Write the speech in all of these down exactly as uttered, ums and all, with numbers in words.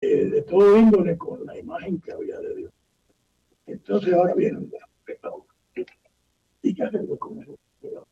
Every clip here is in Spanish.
eh, de todo índole con la imagen que había de Dios. Entonces ahora vienen los pecados. ¿Y qué hacen con eso?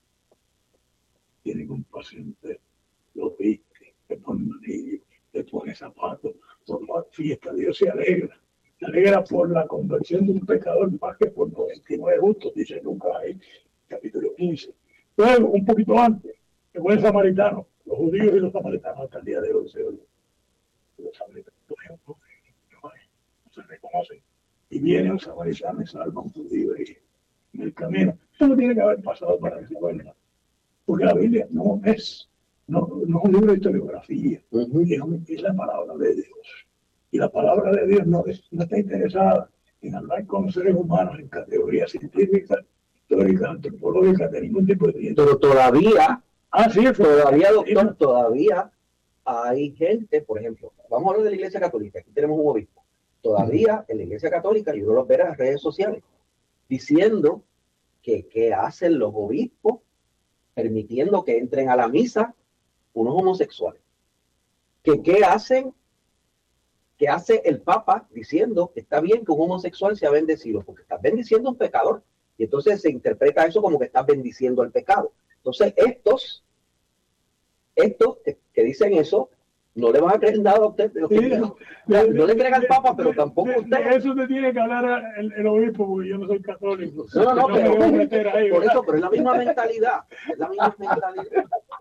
Tienen un paciente, lo viste, le ponen anillo, le ponen zapatos, forma fiesta, Dios se alegra. Se alegra por la conversión de un pecador más que por noventa y nueve justos, dice Lucas ahí, capítulo quince. Luego, un poquito antes, el buen samaritano, los judíos y los samaritanos hasta el día de hoy se oyen. Los samaritanos no, no se reconocen. Y viene un samaritano y salva a un judío ahí en el camino. Eso no tiene que haber pasado para que se vuelva. Porque la Biblia no es, no, no es un libro de historiografía, uh-huh. es, es la palabra de Dios. Y la palabra de Dios no, es, no está interesada en hablar con seres humanos en categorías científicas, históricas, antropológicas, de ningún tipo de... Pero todavía, ah, sí, todavía, doctor, todavía hay gente, por ejemplo, vamos a hablar de la Iglesia Católica, aquí tenemos un obispo, todavía uh-huh. en la Iglesia Católica, y uno los ve en las redes sociales, diciendo que qué hacen los obispos permitiendo que entren a la misa unos homosexuales. Que qué hacen, qué hace el Papa diciendo que está bien que un homosexual sea bendecido, porque estás bendiciendo a un pecador. Y entonces se interpreta eso como que estás bendiciendo el pecado. Entonces estos, estos que, que dicen eso, no le van a creer nada a usted. De lo que sí, no, de, no le crean al Papa, pero tampoco de, usted. De eso te tiene que hablar el, el obispo, porque yo no soy católico. No, no, no, pero, pero ahí, por eso, pero es la misma mentalidad. Es la misma mentalidad.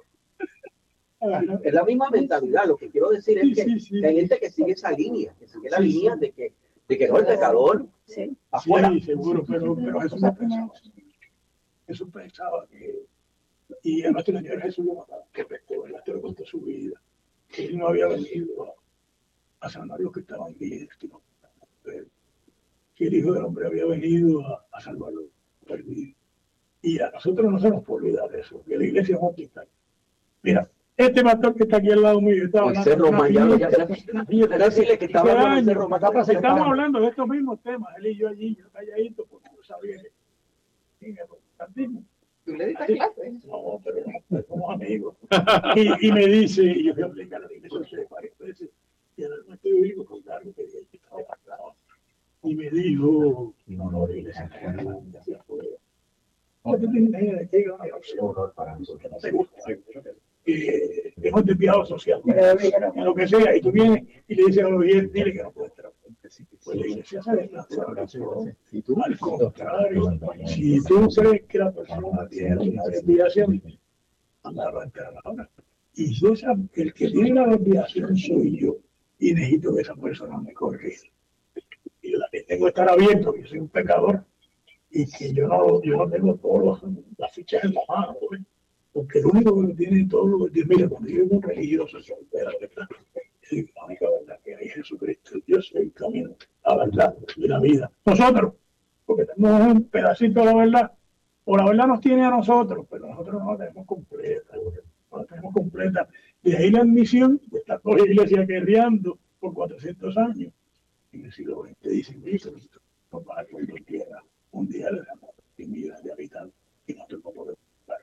Es la misma mentalidad. Lo que quiero decir es sí, que, sí, sí, que hay sí. gente que sigue esa línea, que sigue la sí, línea sí. de que, de que no, el pecador sí. afuera. Sí, seguro, pero, pero Jesús no pensaba. Jesús pensaba que, y a nuestro Señor Jesús que pecó, él te contó su vida. Que él no había venido a sanar los que estaban bien, sino que el Hijo del Hombre había venido a, a salvar los perdidos. Y a nosotros no se nos puede olvidar eso, que la iglesia es un hospital. Mira, este pastor que está aquí al lado mío, estaba hablando Cerro Mayano, ya decirle que estaba hablando de Cerro Mayano. Estamos hablando de estos mismos temas, él y yo allí, yo calladito, porque yo sabía que en el protestantismo. ¿Tú le diste clase? No, pero no, somos amigos. Y, y me dice, y yo fui a aplicar a la iglesia varias veces, y el maestro bíblico contaron que ella estaba pasado. Y me dijo, no, no, la iglesia ya se afuera. No te tienes idea de qué es una opción para nosotros, no te gusta. Eh, es un desviado social, en lo que sea, y tú vienes y le dices a los oyentes, dile que no puede entrar. Pues la iglesia se desplaza. Al contrario, si tú crees que la persona tiene una desviación, mandarlo a entrar ahora. Y si esa, el que tiene la desviación soy yo, y necesito que esa persona me corrija. Y la que tengo que estar abierto, que soy un pecador, y que yo no, yo no tengo todas las fichas en la mano, ¿ves? Porque el único que lo tiene todo lo que tiene, mira, cuando yo soy un religioso, soy la verdad, es la única verdad que hay Jesucristo. Yo soy el camino, la verdad y la vida. Nosotros, porque tenemos un pedacito de la verdad, o la verdad nos tiene a nosotros, pero nosotros no la tenemos completa, no la tenemos completa. De ahí la admisión de estas dos iglesias guerreando por cuatrocientos años. En el siglo veinte dicen, Cristo, no para que Dios quiera, un día le damos cien millones de habitantes y nosotros no podemos estar.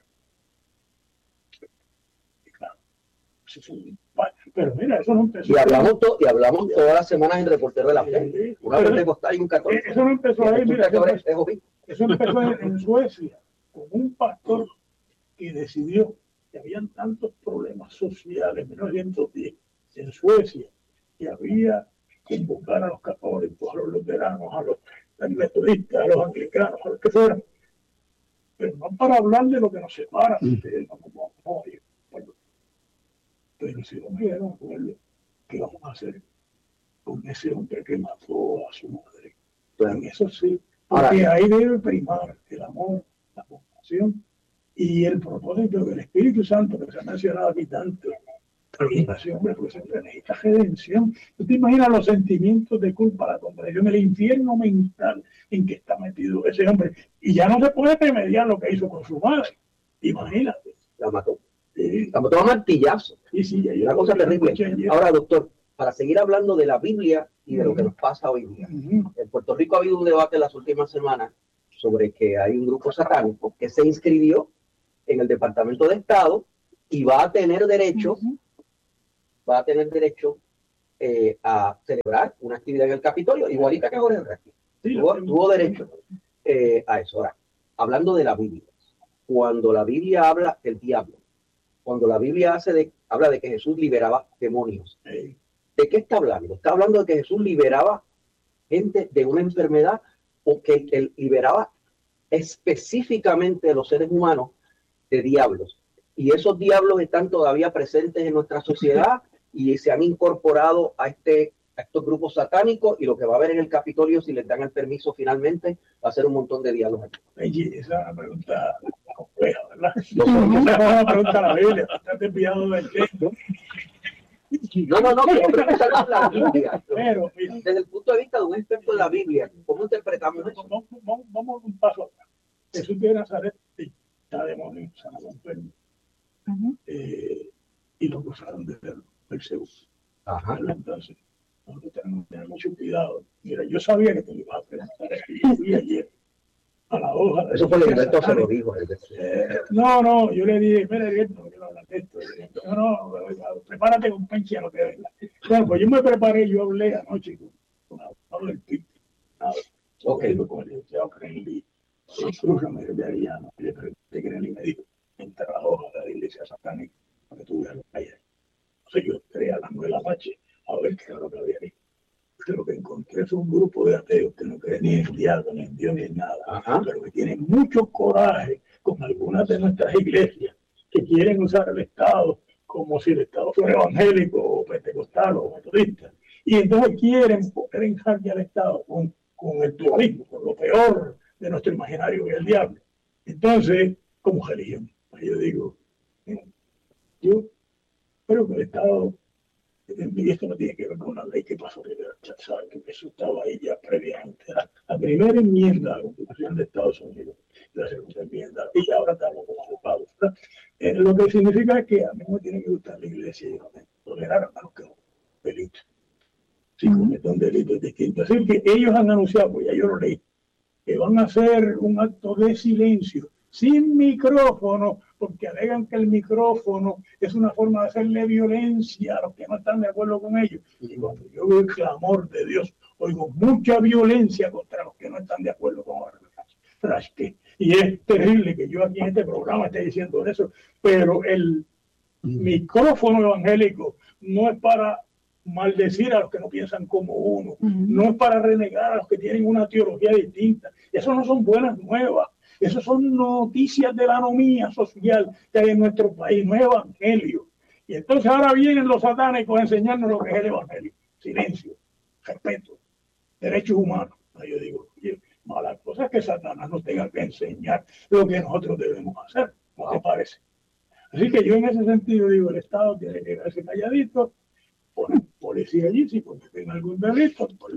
Y claro, eso es un... Pero mira, eso no empezó. Y hablamos, to, y hablamos todas las semanas en Reportero de la Fe. Una vez de costar y un católico. Eso no empezó ahí, mira, eso, empezó, eso empezó en, en Suecia, con un pastor que decidió que habían tantos problemas sociales en mil novecientos diez en Suecia, que había que invocar a los católicos, a los luteranos, a los metodistas, a los anglicanos, a los que fueran, pero no para hablar de lo que nos separa. Mm. No, no, no, no, pero si no me dieron acuerdo, ¿qué vamos a hacer con ese hombre que mató a su madre? Pero en eso sí, porque ahí debe primar el amor, la compasión y el propósito del Espíritu Santo que se ha mencionado aquí tanto. También ese hombre, porque siempre necesita redención. ¿Tú te imaginas los sentimientos de culpa, la comprensión, el infierno mental en que está metido ese hombre? Y ya no se puede remediar lo que hizo con su madre. Imagínate. La mató. Sí. La mató a martillazo. Sí, sí, una cosa terrible. Ahora, doctor, para seguir hablando de la Biblia y de lo que nos pasa hoy día. Uh-huh. En Puerto Rico ha habido un debate en las últimas semanas sobre que hay un grupo satánico que se inscribió en el Departamento de Estado y va a tener derecho, uh-huh. va a tener derecho eh, a celebrar una actividad en el Capitolio, igualita que Jorge Rasky. Sí, tuvo, tuvo derecho eh, a eso. Ahora, hablando de la Biblia, cuando la Biblia habla del diablo, cuando la Biblia hace de, habla de que Jesús liberaba demonios, sí. ¿de qué está hablando? Está hablando de que Jesús liberaba gente de una enfermedad o que él liberaba específicamente de los seres humanos de diablos. Y esos diablos están todavía presentes en nuestra sociedad y se han incorporado a, este, a estos grupos satánicos, y lo que va a haber en el Capitolio, si les dan el permiso finalmente, va a ser un montón de diablos aquí. Oye, esa es una pregunta compleja, ¿verdad? No, esa es una pregunta a la Biblia, bastante enviado del texto. No, no, no, pero creo que esa no es la Biblia. Pero, mira, desde el punto de vista de un experto de la Biblia, ¿cómo interpretamos eso? Vamos, vamos, vamos un paso atrás. Jesús de Nazaret está demonio, sanado enfermo. Uh-huh. Eh, y lo cruzaron desde el Belcebú. Ajá. Entonces, nosotros tenemos que tener mucho cuidado. Mira, yo sabía que te ibas a preguntar eso. Yo fui ayer a la hoja. Eso fue el Heriberto se lo dijo. Eh, no, no, yo le dije, mira, Heriberto, no quiero hablar de esto. No, no, prepárate con pencha lo que venga. Bueno, pues yo me preparé, yo hablé anoche con, con Pablo del P I B. Ok. Con el licenciado Krenli, el Cruz Ramírez de Arellano, y le pregunté Krenli me dijo, entre las hojas de la iglesia satánica, para que tú veas lo que hay ahí. Entonces yo entré a la novela Apache a ver qué era lo que había ahí. Usted lo que encontré es un grupo de ateos que no creen ni en diablo, ni en Dios, ni en nada. Ajá. Pero que tienen mucho coraje con algunas de nuestras iglesias que quieren usar el Estado como si el Estado fuera evangélico o pentecostal o metodista. Y entonces quieren poner en jaque al Estado con, con el dualismo, con lo peor de nuestro imaginario que es el diablo. Entonces, como religión, yo digo, yo creo que el Estado, y esto no tiene que ver con una ley que pasó, sabe que eso estaba ahí ya previamente. La, la primera enmienda a la Constitución de Estados Unidos, la segunda enmienda, y ahora estamos como ocupados. Eh, lo que significa es que a mí me tiene que gustar la iglesia y no me tolerar a los que no delitos. Si cometen un delito es distinto. Así que ellos han anunciado, pues ya yo lo leí, que van a hacer un acto de silencio sin micrófono, porque alegan que el micrófono es una forma de hacerle violencia a los que no están de acuerdo con ellos. Y cuando yo veo el clamor de Dios, oigo mucha violencia contra los que no están de acuerdo con Rasky. Y es terrible que yo aquí en este programa esté diciendo eso, pero el micrófono evangélico no es para maldecir a los que no piensan como uno, uh-huh. no es para renegar a los que tienen una teología distinta. Eso no son buenas nuevas. Eso son noticias de la anomía social que hay en nuestro país, no es evangelio. Y entonces ahora vienen los satánicos a enseñarnos lo que es el evangelio. Silencio, respeto, derechos humanos. Yo digo, mala cosa es que Satanás nos tenga que enseñar lo que nosotros debemos hacer, ¿no te parece? Así que yo en ese sentido digo, el Estado tiene que quedarse calladito, poner policía allí, si cometen algún delito, pues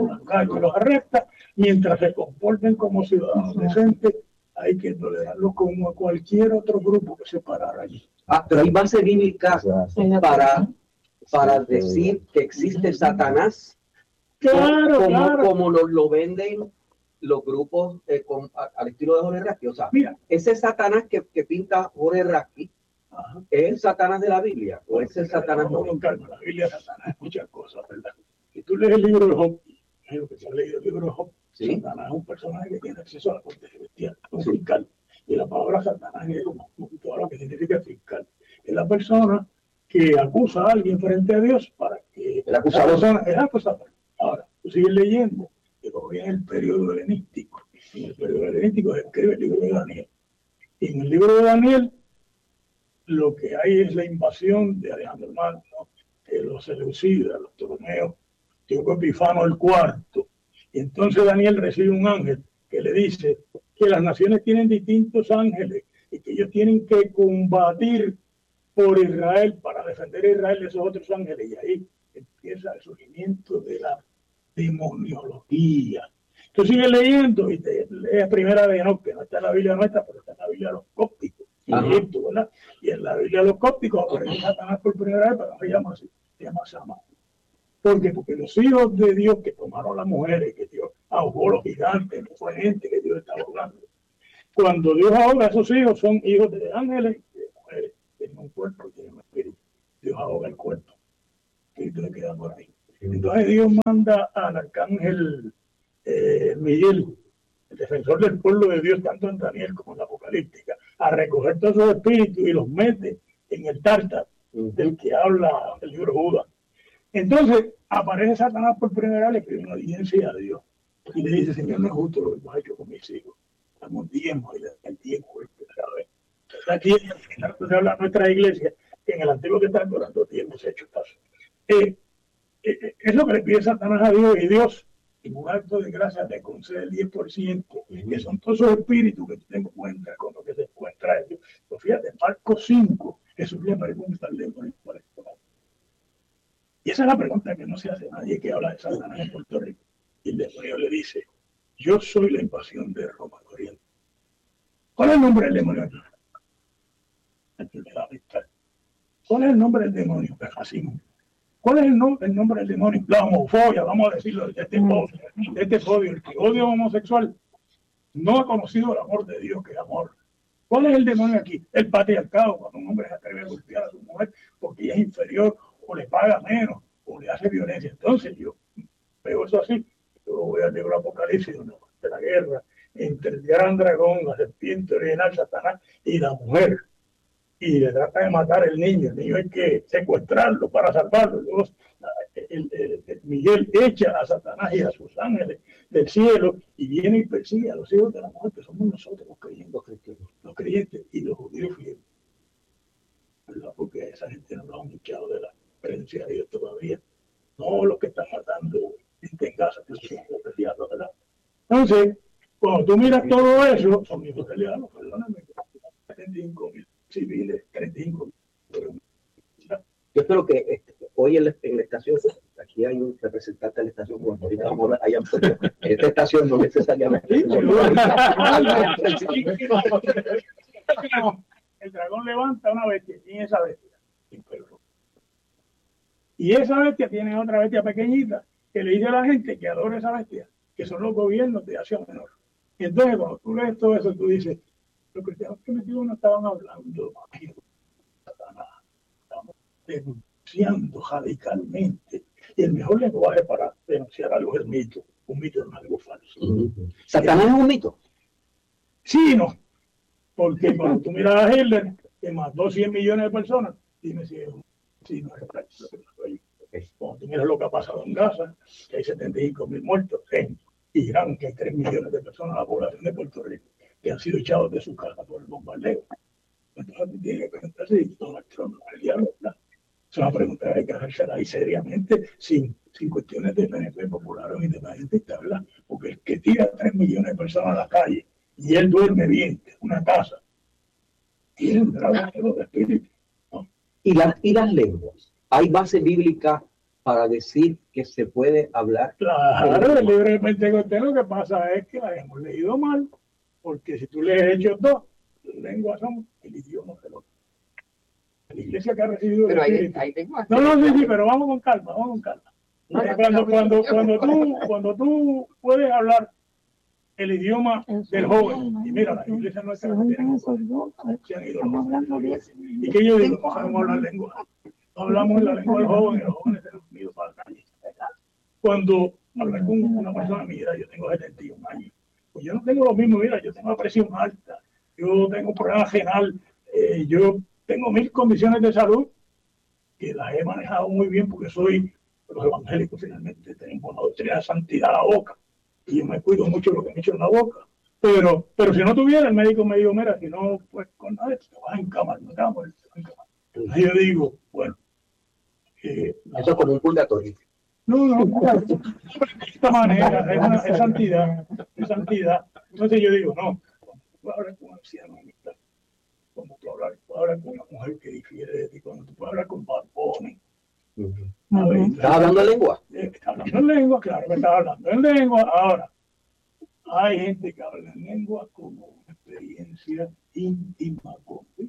los arresta, mientras se comporten como ciudadanos decentes. Hay que tolerarlo como a cualquier otro grupo que se parara allí. Ah, pero hay bases bíblicas para, para decir que existe Satanás. Claro, como, claro. Como lo, lo venden los grupos eh, con, a, al estilo de Jorge Rasky. O sea, mira, ese Satanás que, que pinta Jorge Rasky, ajá, ¿es el Satanás de la Biblia? ¿O es el Satanás no? No, calma, la Biblia es Satanás, es muchas cosas, ¿verdad? Si tú lees el libro de Job, creo que se ha leído el libro de Job, ¿sí? Satanás es un personaje que tiene acceso a la corte celestial, un fiscal. Y la palabra Satanás es como, como todo lo que significa fiscal. Es la persona que acusa a alguien frente a Dios para que el acusador persona es acusador. Ahora, tú sigues leyendo, que todavía en el periodo helenístico. En el periodo helenístico se escribe el libro de Daniel. Y en el libro de Daniel, lo que hay es la invasión de Alejandro Magno, de los seleucidas, los ptolomeos, Antíoco Epifano el cuarto. Y entonces Daniel recibe un ángel que le dice que las naciones tienen distintos ángeles y que ellos tienen que combatir por Israel para defender a Israel de esos otros ángeles. Y ahí empieza el surgimiento de la demoniología. Tú sigues leyendo y te lees primera de Enoch, que no está en la Biblia nuestra, pero está en la Biblia de los cópticos, Egipto, ¿verdad? Y en la Biblia de los cópticos aparece Satanás por primera vez, pero no se llama así, se llama Sama. ¿Por qué? Porque los hijos de Dios que tomaron las mujeres, que Dios ahogó los gigantes, no fue gente que Dios estaba ahogando. Cuando Dios ahoga a esos hijos, son hijos de ángeles y de mujeres, tienen un cuerpo y tienen un espíritu. Dios ahoga el cuerpo. espíritu que queda por ahí. Entonces Dios manda al arcángel eh, Miguel, el defensor del pueblo de Dios, tanto en Daniel como en la Apocalíptica, a recoger todos esos espíritus y los mete en el tártaro del que habla el libro Judas. Entonces aparece Satanás por primera vez, le pide una audiencia a Dios y le dice: Señor, no es justo lo que hemos hecho con mis hijos. Estamos diezmos y le da el tiempo. ¿Sabes? Entonces aquí se habla de nuestra iglesia, que en el Antiguo Testamento durante tiempo hemos hecho caso. Eh, eh, es lo que le pide Satanás a Dios, y Dios, en un acto de gracia, te concede el diez por ciento, que son todos esos espíritus que tú te encuentras con lo que se encuentra ellos. Pues fíjate, Marcos cinco, Jesús le pregunta al demonio por esto. Y esa es la pregunta que no se hace nadie que habla de Satanás en Puerto Rico. Y el demonio le dice: yo soy la invasión de Roma al Oriente. ¿Cuál es el nombre del demonio aquí? La enfermedad mental. ¿Cuál es el nombre del demonio? El racismo. ¿Cuál es el, no, el nombre del demonio? La homofobia, vamos a decirlo de este podio. De este podio. El que odia a un homosexual no ha conocido el amor de Dios, que es amor. ¿Cuál es el demonio aquí? El patriarcado, cuando un hombre se atreve a golpear a su mujer porque ella es inferior, o le paga menos, o le hace violencia. Entonces yo veo eso así. Yo voy al libro Apocalipsis, donde de la guerra entre el gran dragón, la serpiente original, Satanás, y la mujer. Y le trata de matar al niño. El niño hay que secuestrarlo para salvarlo. Luego, el, el, el Miguel echa a Satanás y a sus ángeles del cielo y viene y persigue a los hijos de la mujer, que somos nosotros los creyentes, los creyentes y los judíos fieles. ¿Verdad? Porque esa gente no lo han echado de la presencia de Dios todavía. No los que están matando gente en casa, que son hijos del diablo, ¿verdad? Entonces, cuando tú miras todo eso, son hijos del diablo, perdóname, treinta y cinco mil civiles, treinta y cinco mil. Yo espero que este, hoy en la, en la estación, aquí hay un representante de la estación, como ahorita vamos a en esta estación no necesariamente. El dragón levanta una bestia, tiene esa bestia, y esa bestia tiene otra bestia pequeñita que le dice a la gente que adore esa bestia, que son los gobiernos de Asia Menor. Y entonces cuando tú lees todo eso, tú dices: los cristianos primitivos no estaban hablando de Satanás, estamos denunciando radicalmente. Y el mejor lenguaje para denunciar algo es el mito. Un mito no es algo falso. Uh-huh. ¿Satanás es un mito? Sí, no. Porque cuando tú miras a Hitler, que mató cien millones de personas, dime si es un sí, no es práctico. Cuando tú miras lo que ha pasado en Gaza, que hay setenta y cinco mil muertos, en Irán, que hay tres millones de personas, la población de Puerto Rico, que han sido echados de su casa por el bombardeo. Entonces tiene que preguntarse si Donald Trump no es el diablo, ¿verdad? Es una pregunta que hay que hacerla ahí seriamente, sin, sin cuestiones de P N P popular o independentista, ¿verdad? Porque el que tira a tres millones de personas a la calle y él duerme bien en una casa, tiene un grado de espíritu, ¿no? ¿Y, la, y las lenguas? ¿Hay base bíblica para decir que se puede hablar? Claro, el libro de Pentecostés lo que pasa es que la hemos leído mal, porque si tú lees Hechos dos, las lenguas son el idioma del otro. La iglesia que ha recibido pero el hay, hay lenguas. No, no, sí, sí, pero vamos con calma, vamos con calma. No, no, cuando, cuando, cuando, tú, cuando tú puedes hablar el idioma del joven, y mira, la iglesia nuestra no tiene, se han ido los, y que yo digo, no sabemos hablar lengua. No hablamos en la lengua del joven, y los jóvenes se han ido para la calle. Cuando hablas con una persona, mira, yo tengo setenta y un años, pues yo no tengo lo mismo, mira, yo tengo la presión alta, yo tengo un problema renal, eh, yo tengo mil condiciones de salud que las he manejado muy bien porque soy, los evangélicos finalmente tenemos una doctrina de santidad a la boca, y yo me cuido mucho de lo que me echo en la boca. Pero, pero si no tuviera, el médico me dijo, mira, si no, pues con nada, te vas en cama, no te vas a morir, te vas en cama. Entonces yo digo, bueno. Eh, Eso es como un purgatorio. No, no, de esta manera, es, una, es santidad, es santidad. Entonces yo digo, no, cuando tú hablas con un anciano, cuando tú hablas, tú hablas con una mujer que difiere de ti, cuando tú puedes hablar con Bad Bunny. Uh-huh. ¿Estás hablando en lengua? Estás hablando en lengua, claro que estás hablando en lengua. Ahora, hay gente que habla en lengua como una experiencia íntima con Dios.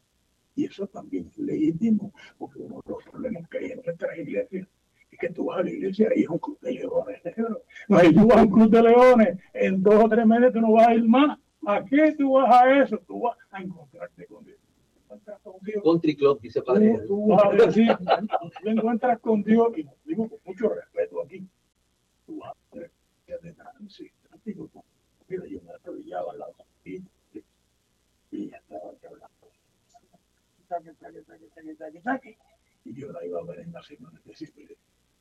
Y eso también es legítimo, porque uno de los problemas que hay en nuestras iglesias es que tú vas a la iglesia y es un club de leones negros. No, si tú vas a un club de leones, en dos o tres meses tú no vas a ir más. ¿A qué tú vas a eso? Tú vas a encontrarte con Dios. Encontrarte con Dios. Dios. Country Club, dice padre. Tú, tú vas a decir, tú encuentras con Dios, y lo digo con mucho respeto aquí, tú vas a ver que de Nancy, digo, mira, yo me arrodillaba al lado de ti, y ya estaba aquí hablando. Taque, taque, taque, taque, taque, taque. Y yo la iba a ver en la semana de diciembre.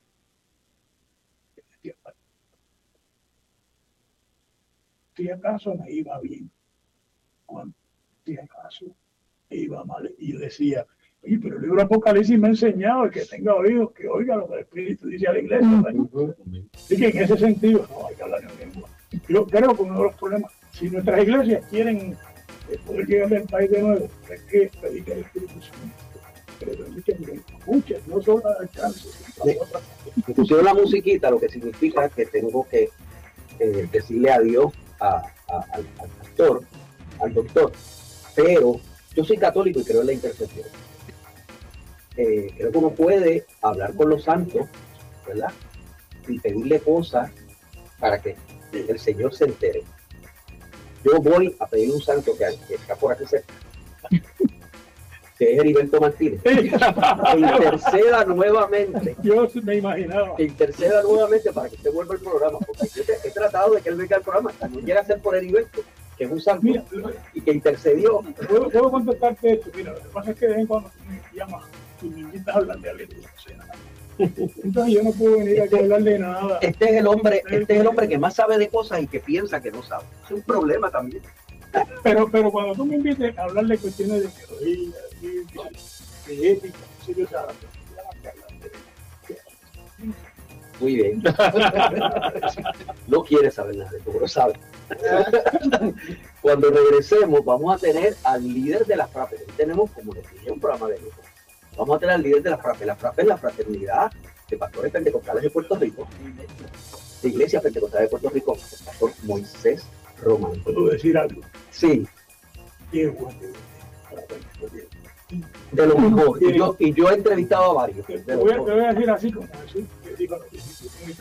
Si acaso me iba bien, cuando si acaso me iba mal, y yo decía, oye, pero el libro Apocalipsis me ha enseñado, el que tenga oídos, que oiga lo que el Espíritu dice a la iglesia. Uh-huh. Así que en ese sentido, no hay que hablar en lengua. Yo creo que uno de los problemas, si nuestras iglesias quieren poder llegar al país de nuevo, es que predica el Espíritu Santo. Pero muchas, muchas, no solo alcance. Inclusive la musiquita, lo que significa que tengo que eh, decirle adiós a, a, al, al pastor, al doctor. Pero yo soy católico y creo en la intercesión. Eh, creo que uno puede hablar con los santos, ¿verdad? Y pedirle cosas para que el Señor se entere. Yo voy a pedirle un santo que, que está por aquí cerca, que es Heriberto Martínez, que interceda nuevamente. Yo me imaginaba. Que interceda nuevamente para que usted vuelva al programa, porque yo te, he tratado de que él venga al programa, también llega a ser por Heriberto, que es un santo, mira, y que intercedió. Puedo, puedo contestarte esto. Mira, lo que pasa es que de vez en cuando me llamas y me invitas a hablar de algo, no sé nada. Entonces yo no puedo venir aquí a hablar de nada. Este es el hombre, este es el hombre que más sabe de cosas y que piensa que no sabe. Es un problema también. Pero, pero cuando tú me invites a hablar de cuestiones de teología, de, de ética, si yo sabes, muy bien. No quiere saber nada de eso, pero sabe. Cuando regresemos, vamos a tener al líder de la FRAPE. Hoy tenemos, como les dije, un programa de grupo. Vamos a tener al líder de la FRAPE. La FRAPE es la Fraternidad de Pastores Pentecostales de Puerto Rico. La Iglesia Pentecostal de Puerto Rico, el pastor Moisés Román. ¿Puedo decir algo? Sí. Qué bueno. De lo mejor. Y yo, y yo he entrevistado a varios. Te, te, voy, a, te voy a decir así como Jesús, que dijo lo que dijo, muy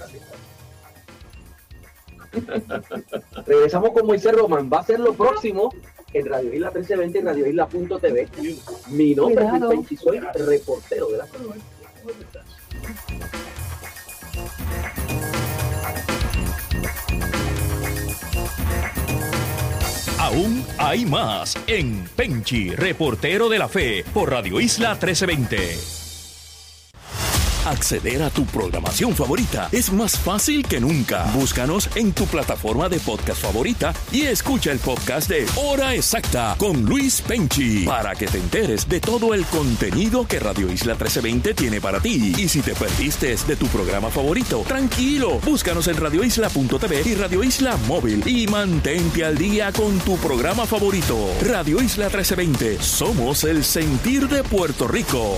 regresamos con Moisés Román. Va a ser lo próximo en Radio Isla trece veinte y Radio Isla punto t v. Mi nombre es Luis Penchi, soy reportero de la Colonia. Aún hay más en Penchi, reportero de la fe, por Radio Isla trece veinte. Acceder a tu programación favorita es más fácil que nunca. Búscanos en tu plataforma de podcast favorita y escucha el podcast de Hora Exacta con Luis Penchi para que te enteres de todo el contenido que Radio Isla trece veinte tiene para ti. Y si te perdiste de tu programa favorito, tranquilo, búscanos en radio isla punto t v y Radio Isla Móvil y mantente al día con tu programa favorito. Radio Isla trece veinte, somos el sentir de Puerto Rico.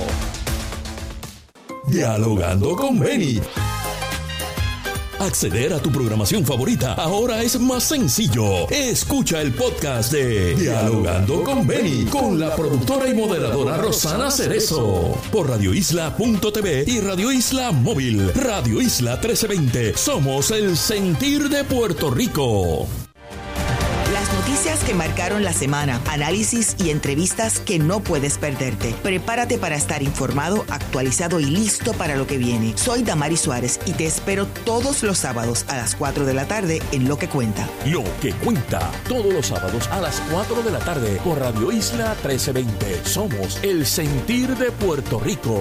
Dialogando con Benny. Acceder a tu programación favorita ahora es más sencillo. Escucha el podcast de Dialogando con Benny con la productora y moderadora Rosana Cerezo por radio isla punto t v y Radio Isla Móvil. Radio Isla trece veinte. Somos el sentir de Puerto Rico. Las noticias que marcaron la semana, análisis y entrevistas que no puedes perderte. Prepárate para estar informado, actualizado y listo para lo que viene. Soy Damari Suárez y te espero todos los sábados a las cuatro de la tarde en Lo que Cuenta. Lo que Cuenta, todos los sábados a las cuatro de la tarde por Radio Isla trece veinte. Somos el sentir de Puerto Rico.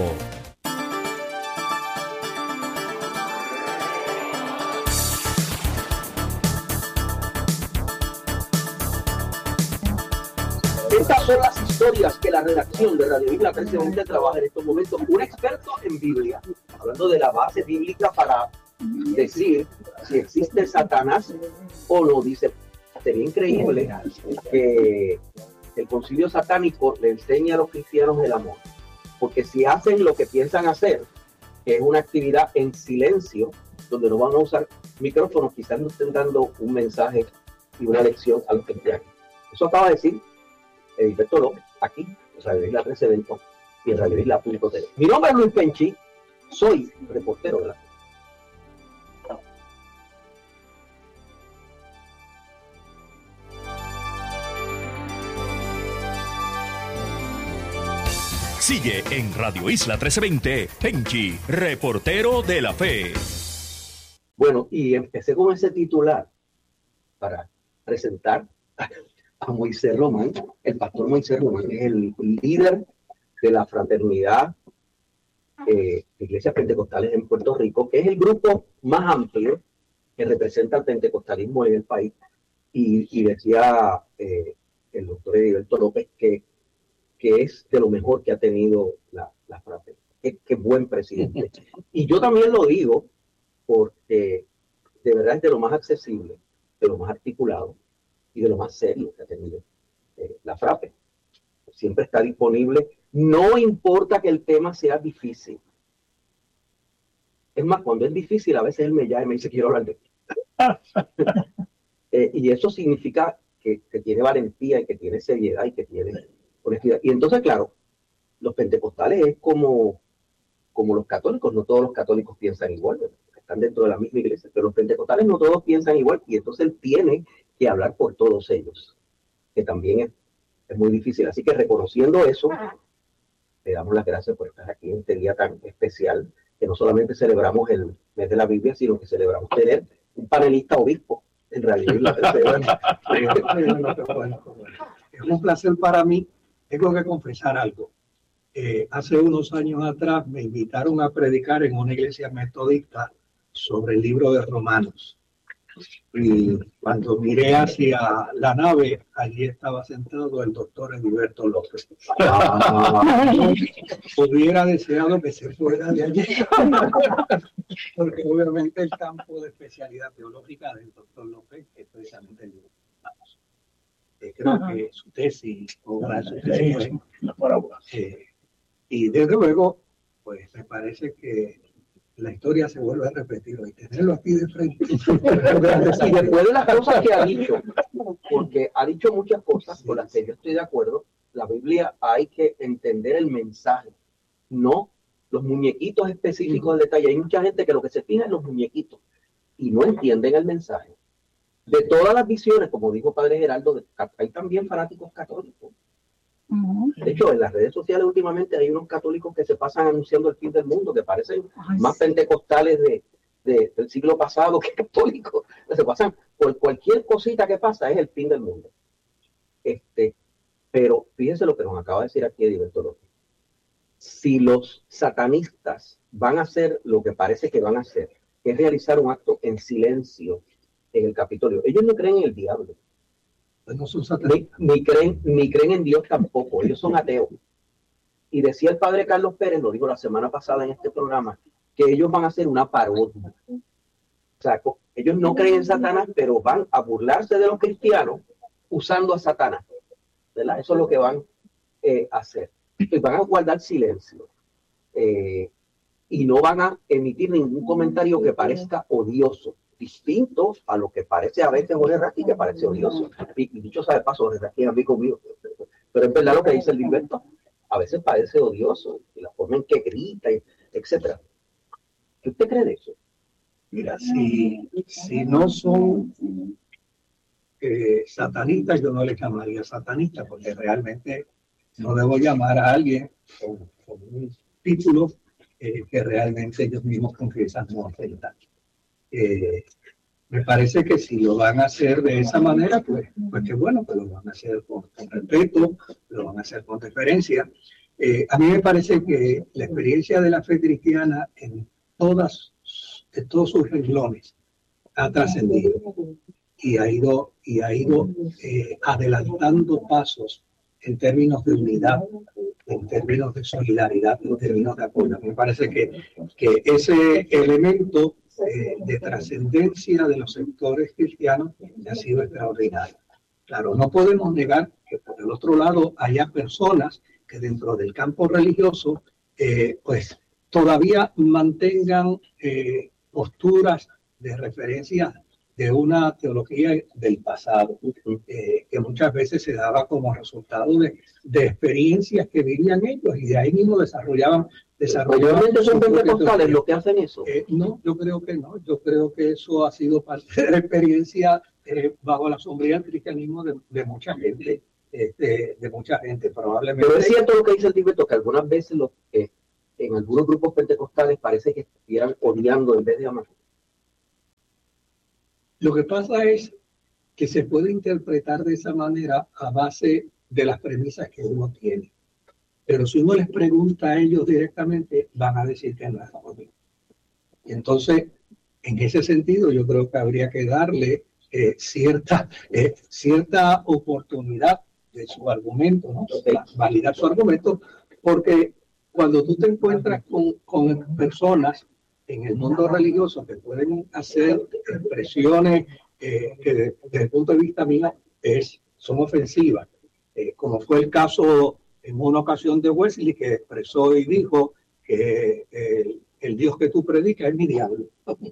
Estas son las historias que la redacción de Radio Isla trece veinte trabaja en estos momentos. Un experto en Biblia, hablando de la base bíblica para decir si existe Satanás o no. Dice, sería increíble que el concilio satánico le enseñe a los cristianos el amor. Porque si hacen lo que piensan hacer, que es una actividad en silencio, donde no van a usar micrófonos, quizás no estén dando un mensaje y una lección a los cristianos. Eso acaba de decir Heriberto López, aquí, en Radio Isla trece veinte y en Radio Isla punto t v. Mi nombre es Luis Penchi, soy reportero de la Sigue en Radio Isla trece veinte, Penchi, reportero de la fe. Bueno, y empecé con ese titular para presentar a Moisés Román. El pastor Moisés Román es el líder de la fraternidad eh, de iglesias pentecostales en Puerto Rico, que es el grupo más amplio que representa el pentecostalismo en el país. Y, y decía eh, el doctor Heriberto López que, que es de lo mejor que ha tenido la, la fraternidad. Qué, qué buen presidente. Y yo también lo digo porque de verdad es de lo más accesible, de lo más articulado y de lo más serio que ha tenido eh, la FRAPE. Siempre está disponible, no importa que el tema sea difícil. Es más, cuando es difícil, a veces él me llama y me dice, quiero hablar de esto. eh, y eso significa que, que tiene valentía y que tiene seriedad y que tiene honestidad. Y entonces, claro, los pentecostales es como, como los católicos, no todos los católicos piensan igual, ¿verdad? Están dentro de la misma iglesia, pero los pentecostales no todos piensan igual, y entonces él tiene que hablar por todos ellos, que también es, es muy difícil. Así que reconociendo eso, le damos las gracias por estar aquí en este día tan especial, que no solamente celebramos el mes de la Biblia, sino que celebramos tener un panelista obispo, en realidad. Es un placer para mí. Tengo que confesar algo. Eh, hace unos años atrás me invitaron a predicar en una iglesia metodista sobre el libro de Romanos. Y cuando miré hacia la nave, allí estaba sentado el doctor Heriberto López. Ah, hubiera deseado que se fuera de allí, porque obviamente el campo de especialidad teológica del doctor López es precisamente el libro de Romanos. Eh, creo que su tesis, obra de su tesis, eh, y desde luego, pues me parece que la historia se vuelve a repetir y tenerlo aquí de frente. Y después de las cosas que ha dicho, porque ha dicho muchas cosas con las que yo estoy de acuerdo, la Biblia hay que entender el mensaje, no los muñequitos específicos del detalle. Hay mucha gente que lo que se fija en los muñequitos y no entienden el mensaje. De todas las visiones, como dijo Padre Geraldo, hay también fanáticos católicos. De hecho, en las redes sociales últimamente hay unos católicos que se pasan anunciando el fin del mundo, que parecen Ay, más sí. pentecostales de, de, del siglo pasado que católicos. Se pasan por cualquier cosita que pasa, es el fin del mundo. Este, pero fíjense lo que nos acaba de decir aquí Heriberto López. Si los satanistas van a hacer lo que parece que van a hacer, que es realizar un acto en silencio en el Capitolio, ellos no creen en el diablo. No son ni, ni, creen, ni creen en Dios tampoco, ellos son ateos. Y decía el padre Carlos Pérez, lo dijo la semana pasada en este programa, que ellos van a hacer una parodia. O sea, ellos no creen en Satanás, pero van a burlarse de los cristianos usando a Satanás, ¿verdad? Eso es lo que van eh, a hacer. Y van a guardar silencio. Eh, y no van a emitir ningún comentario que parezca odioso, distinto a lo que parece a veces Jorge Raquí, que parece odioso. Y, y dicho sabe paso, Jorge Raquí es amigo mío. Pero es verdad lo que dice el Gilberto. A veces parece odioso, y la forma en que grita, etcétera. ¿Qué usted cree de eso? Mira, si, si no son eh, satanistas, yo no les llamaría satanista, porque realmente no debo llamar a alguien con, con un título eh, que realmente ellos mismos confiesan no aceptar. Eh, me parece que si lo van a hacer de esa manera, pues, pues qué bueno, que lo van a hacer con, con respeto, lo van a hacer con deferencia. Eh, a mí me parece que la experiencia de la fe cristiana en todas, en todos sus renglones ha trascendido y ha ido, y ha ido eh, adelantando pasos en términos de unidad, en términos de solidaridad, en términos de apoyo. Me parece que, que ese elemento Eh, de trascendencia de los sectores cristianos ha sido extraordinario. Claro, no podemos negar que por el otro lado haya personas que dentro del campo religioso eh, pues todavía mantengan eh, posturas de referencia de una teología del pasado, eh, que muchas veces se daba como resultado de, de experiencias que vivían ellos y de ahí mismo desarrollaban ¿Realmente son pentecostales los que hacen eso? Eh, no, yo creo que no. Yo creo que eso ha sido parte de la experiencia eh, bajo la sombría del cristianismo de, de mucha gente este, de mucha gente, probablemente. Pero es cierto lo que dice el Tibetto, que algunas veces lo, eh, en algunos grupos pentecostales parece que estuvieran odiando en vez de amar. Lo que pasa es que se puede interpretar de esa manera a base de las premisas que uno tiene. Pero si uno les pregunta a ellos directamente, van a decir que no es amor. Y entonces, en ese sentido, yo creo que habría que darle eh, cierta, eh, cierta oportunidad de su argumento, ¿no? Validar su argumento, porque cuando tú te encuentras con, con personas en el mundo religioso que pueden hacer expresiones eh, que de, desde el punto de vista mío es, son ofensivas, eh, como fue el caso en una ocasión de Wesley, que expresó y dijo que el, el Dios que tú predicas es mi diablo.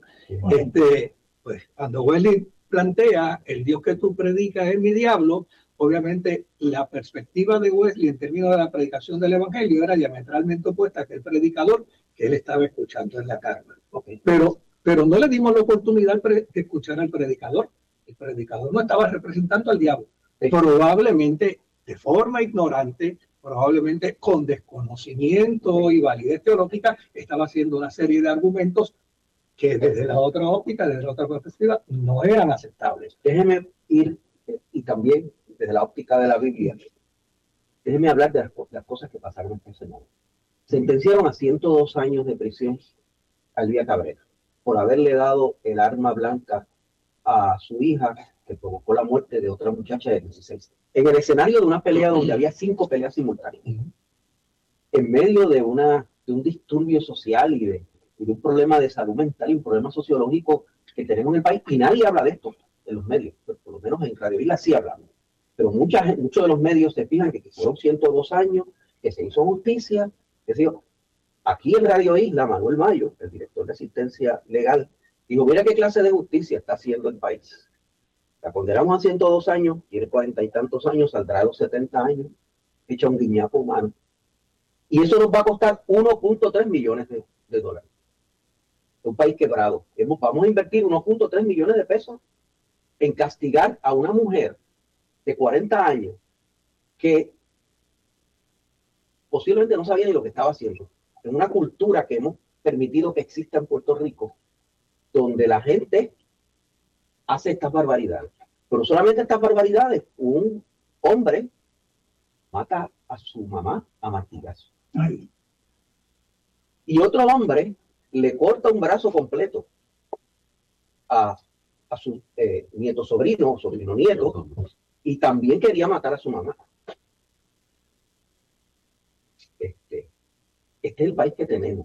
Este, pues cuando Wesley plantea el Dios que tú predicas es mi diablo, obviamente la perspectiva de Wesley en términos de la predicación del Evangelio era diametralmente opuesta que el predicador que él estaba escuchando en la carne. Okay. Pero, pero no le dimos la oportunidad de escuchar al predicador. El predicador no estaba representando al diablo. Sí. Probablemente de forma ignorante, probablemente con desconocimiento y validez teológica, estaba haciendo una serie de argumentos que desde la otra óptica, desde la otra perspectiva, no eran aceptables. Déjeme ir, y también desde la óptica de la Biblia, déjeme hablar de las, las cosas que pasaron esta semana. Sentenciaron a ciento dos años de prisión a Elvia Cabrera por haberle dado el arma blanca a su hija, que provocó la muerte de otra muchacha de dieciséis. En el escenario de una pelea donde había cinco peleas simultáneas, en medio de, una, de un disturbio social y de, y de un problema de salud mental y un problema sociológico que tenemos en el país, y nadie habla de esto en los medios, pero por lo menos en Radio Isla sí hablamos. Pero mucha, muchos de los medios se fijan que, que fueron ciento dos años, que se hizo justicia, que se hizo. Aquí en Radio Isla, Manuel Mayo, el director de asistencia legal, dijo, mira qué clase de justicia está haciendo el país. La condenamos a ciento dos años, tiene cuarenta y tantos años, saldrá a los setenta años, echa un guiñapo humano. Y eso nos va a costar uno punto tres millones de, de dólares. Un país quebrado. Hemos, vamos a invertir uno punto tres millones de pesos en castigar a una mujer de cuarenta años que posiblemente no sabía ni lo que estaba haciendo. En una cultura que hemos permitido que exista en Puerto Rico, donde la gente hace estas barbaridades. Pero solamente estas barbaridades, un hombre mata a su mamá a martillazos. Y otro hombre le corta un brazo completo a, a su eh, nieto sobrino, sobrino nieto, y también quería matar a su mamá. Este, este es el país que tenemos.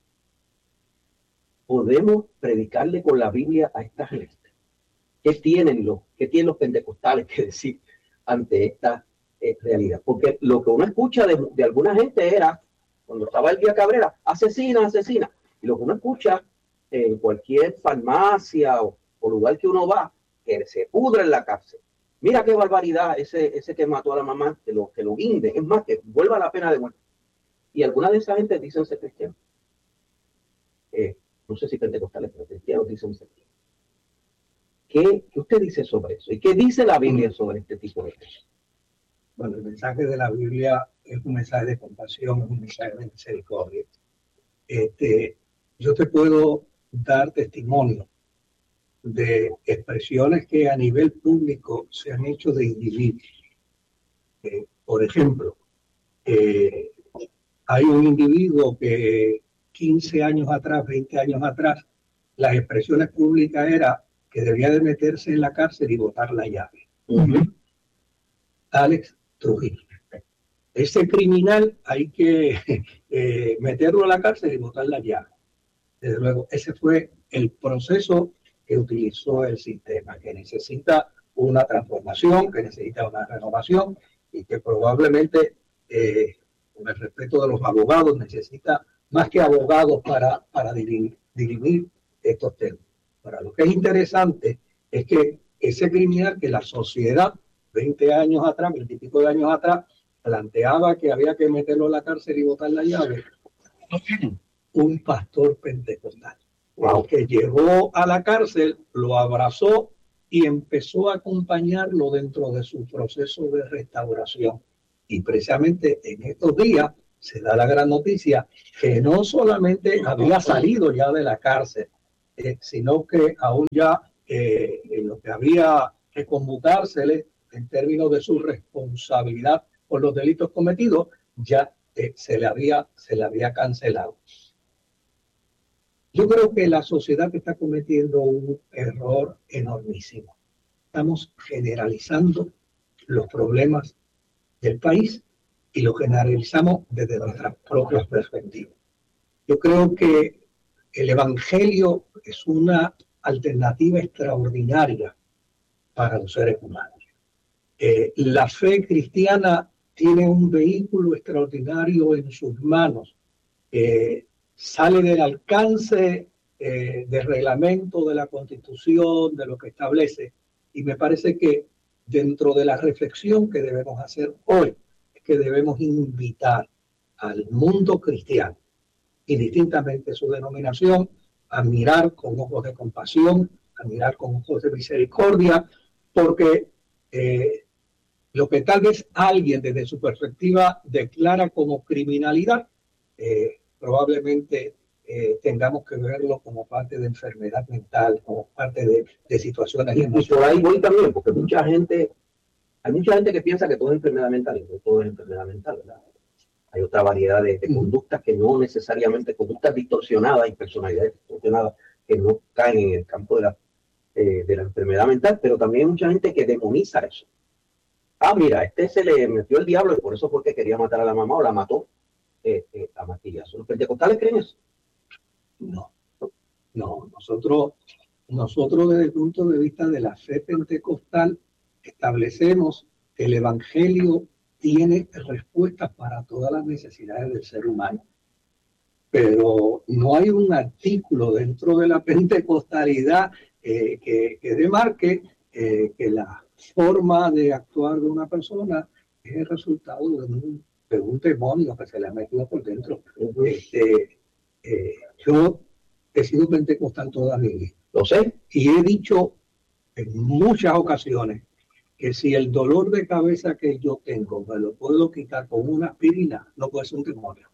Podemos predicarle con la Biblia a esta gente. ¿Qué tienen los, qué tienen los pentecostales que decir ante esta eh, realidad? Porque lo que uno escucha de, de alguna gente era, cuando estaba Elvia Cabrera, asesina, asesina. Y lo que uno escucha en cualquier farmacia o, o lugar que uno va, que se pudra en la cárcel. Mira qué barbaridad ese, ese que mató a la mamá, que lo, que lo guinde. Es más, que vuelva la pena de muerte. Y algunas de esas gente dicen ser cristianos. Eh, no sé si pentecostales, pero cristianos dicen ser cristianos. ¿Qué, ¿Qué usted dice sobre eso? ¿Y qué dice la Biblia sobre este tipo de cosas? Bueno, el mensaje de la Biblia es un mensaje de compasión, es un mensaje de misericordia. Este, yo te puedo dar testimonio de expresiones que a nivel público se han hecho de individuos. Eh, por ejemplo, eh, hay un individuo que quince años atrás, veinte años atrás, las expresiones públicas eran que debía de meterse en la cárcel y botar la llave. Uh-huh. Alex Trujillo. Ese criminal hay que eh, meterlo a la cárcel y botar la llave. Desde luego, ese fue el proceso que utilizó el sistema, que necesita una transformación, que necesita una renovación y que probablemente, eh, con el respeto de los abogados, necesita más que abogados para, para dirimir, dirimir estos temas. Ahora, lo que es interesante es que ese criminal que la sociedad, veinte años atrás, veinte y pico de años atrás, planteaba que había que meterlo en la cárcel y botar la llave, un pastor pentecostal, wow, que llegó a la cárcel, lo abrazó y empezó a acompañarlo dentro de su proceso de restauración. Y precisamente en estos días se da la gran noticia que no solamente había salido ya de la cárcel, eh, sino que aún ya eh, en lo que había que conmutársele en términos de su responsabilidad por los delitos cometidos, ya eh, se, le había, se le había cancelado. Yo creo que la sociedad está cometiendo un error enormísimo. Estamos generalizando los problemas del país y lo generalizamos desde nuestras propias perspectivas. Yo creo que el Evangelio es una alternativa extraordinaria para los seres humanos. Eh, la fe cristiana tiene un vehículo extraordinario en sus manos. Eh, sale del alcance eh, del reglamento, de la Constitución, de lo que establece. Y me parece que dentro de la reflexión que debemos hacer hoy, es que debemos invitar al mundo cristiano, indistintamente su denominación, a mirar con ojos de compasión, a mirar con ojos de misericordia, porque eh, lo que tal vez alguien desde su perspectiva declara como criminalidad, eh, probablemente eh, tengamos que verlo como parte de enfermedad mental, como parte de, de situaciones emocionales. Y por ahí voy también, porque mucha gente, hay mucha gente que piensa que todo es enfermedad mental, y no todo es enfermedad mental, ¿verdad? Hay otra variedad de, de conductas que no necesariamente, conductas distorsionadas y personalidades distorsionadas que no caen en el campo de la, eh, de la enfermedad mental, pero también hay mucha gente que demoniza eso. Ah, mira, este se le metió el diablo y por eso fue que quería matar a la mamá o la mató eh, eh, a martillazo. ¿Los pentecostales creen eso? No, no. Nosotros, nosotros desde el punto de vista de la fe pentecostal establecemos que el Evangelio tiene respuestas para todas las necesidades del ser humano. Pero no hay un artículo dentro de la pentecostalidad eh, que, que demarque eh, que la forma de actuar de una persona es el resultado de un, de un demonio que se le ha metido por dentro. Uh-huh. Este, eh, yo he sido pentecostal toda mi vida, lo sé, y he dicho en muchas ocasiones que si el dolor de cabeza que yo tengo me lo puedo quitar con una aspirina, no puede ser un demonio.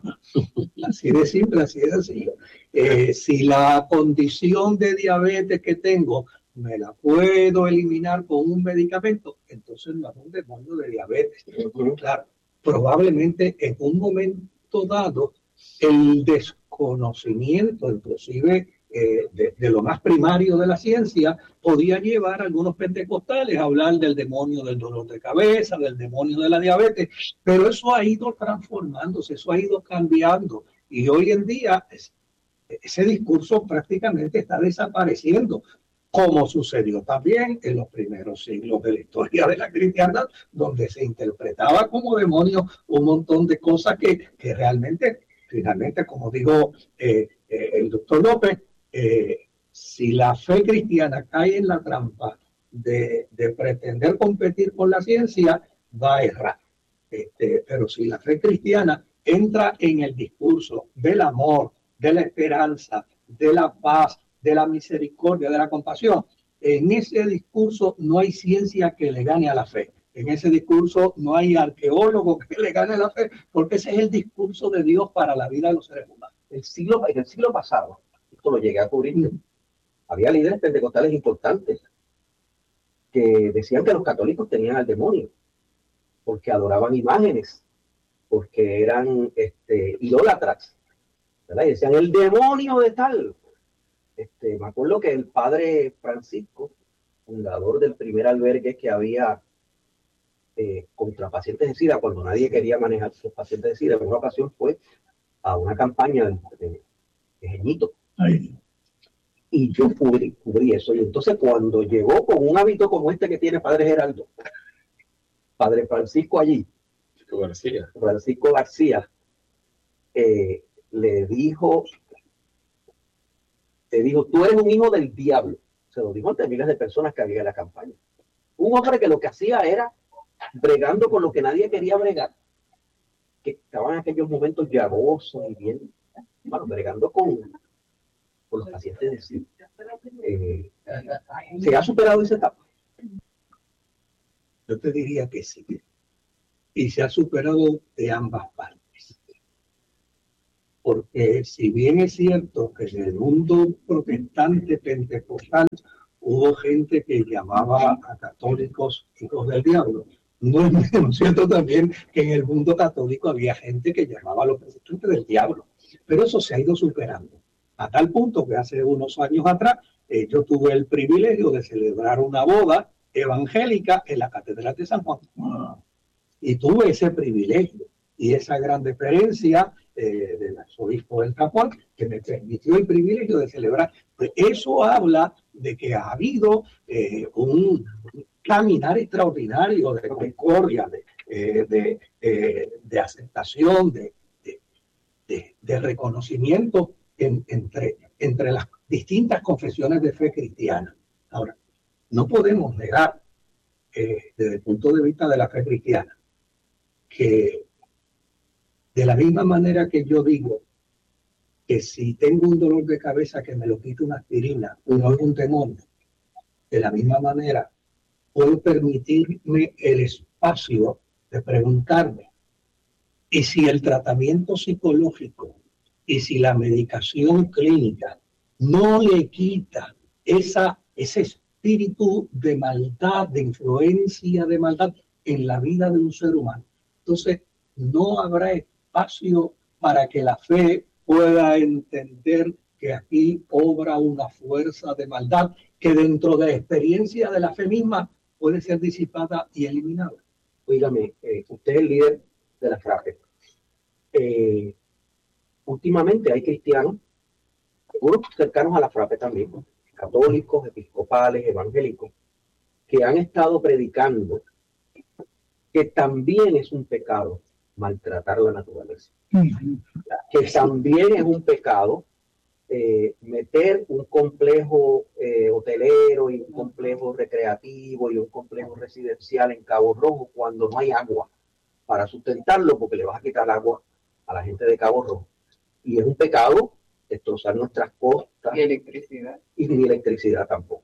Así de simple, así de sencillo. Eh, si la condición de diabetes que tengo me la puedo eliminar con un medicamento, entonces no es un demonio de diabetes. Uh-huh. Claro, probablemente en un momento dado el desconocimiento, inclusive eh, de, de lo más primario de la ciencia, podía llevar a algunos pentecostales a hablar del demonio del dolor de cabeza, del demonio de la diabetes, pero eso ha ido transformándose, eso ha ido cambiando, y hoy en día es, ese discurso prácticamente está desapareciendo, como sucedió también en los primeros siglos de la historia de la cristiandad, donde se interpretaba como demonio un montón de cosas que, que realmente, finalmente, como dijo eh, eh, el doctor López, eh, si la fe cristiana cae en la trampa de, de pretender competir con la ciencia, va a errar. Este, pero si la fe cristiana entra en el discurso del amor, de la esperanza, de la paz, de la misericordia, de la compasión, en ese discurso no hay ciencia que le gane a la fe. En ese discurso no hay arqueólogo que le gane a la fe, porque ese es el discurso de Dios para la vida de los seres humanos. El siglo, en el siglo pasado, esto lo llegué a cubrir, mm. había líderes pentecostales importantes que decían que los católicos tenían al demonio, porque adoraban imágenes, porque eran este, idólatras, ¿verdad? Y decían, el demonio de tal. Este, me acuerdo que el padre Francisco, fundador del primer albergue que había eh, contra pacientes de SIDA, cuando nadie quería manejar sus pacientes de SIDA, en una ocasión fue a una campaña de, de, de Jeñito. Ay. Y yo cubrí, cubrí eso. Y entonces cuando llegó con un hábito como este que tiene padre Geraldo, padre Francisco allí, Francisco García, Francisco García eh, le dijo... Te dijo, tú eres un hijo del diablo. Se lo dijo ante miles de personas que había en la campaña. Un hombre que lo que hacía era bregando con lo que nadie quería bregar. Que estaban en aquellos momentos llagosos y bien, bueno, bregando con, con los pacientes de SIDA. Eh, ¿Se ha superado esa etapa? Yo te diría que sí. Y se ha superado de ambas partes. Porque si bien es cierto que en el mundo protestante pentecostal hubo gente que llamaba a católicos hijos del diablo, no es menos cierto también que en el mundo católico había gente que llamaba a los protestantes del diablo. Pero eso se ha ido superando. A tal punto que hace unos años atrás eh, yo tuve el privilegio de celebrar una boda evangélica en la Catedral de San Juan. Y tuve ese privilegio y esa gran deferencia eh, del arzobispo del Japón que me permitió el privilegio de celebrar. Pues eso habla de que ha habido eh, un, un caminar extraordinario de concordia, de, eh, de, eh, de aceptación, de, de, de, de reconocimiento en, entre, entre las distintas confesiones de fe cristiana. Ahora, no podemos negar, eh, desde el punto de vista de la fe cristiana, que de la misma manera que yo digo que si tengo un dolor de cabeza que me lo quite una aspirina, no es un demonio, de la misma manera puedo permitirme el espacio de preguntarme, ¿y si el tratamiento psicológico y si la medicación clínica no le quita esa, ese espíritu de maldad, de influencia de maldad en la vida de un ser humano? Entonces, no habrá espacio para que la fe pueda entender que aquí obra una fuerza de maldad que dentro de la experiencia de la fe misma puede ser disipada y eliminada. Oígame, eh, usted es el líder de la FRAPE. Eh, últimamente hay cristianos, algunos cercanos a la FRAPE también, católicos, episcopales, evangélicos, que han estado predicando que también es un pecado maltratar la naturaleza. Uh-huh. Que también es un pecado eh, meter un complejo eh, hotelero y un complejo recreativo y un complejo residencial en Cabo Rojo cuando no hay agua para sustentarlo, porque le vas a quitar agua a la gente de Cabo Rojo. Y es un pecado destrozar nuestras costas. Y electricidad. Y ni electricidad tampoco.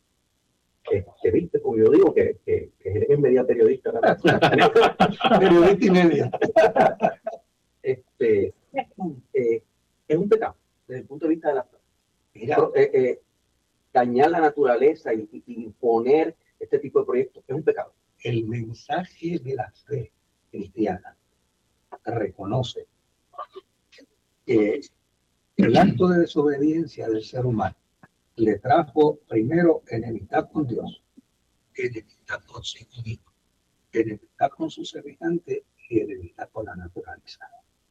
Este, viste, como yo digo, que, que, que es media periodista. Periodista y media. Este, eh, es un pecado, desde el punto de vista de la... Mira, eh, eh, dañar la naturaleza y, y imponer este tipo de proyectos es un pecado. El mensaje de la fe cristiana reconoce que el acto de desobediencia del ser humano le trajo primero enemistad con Dios, enemistad consigo mismo, enemistad con su semejante y enemistad con la naturaleza.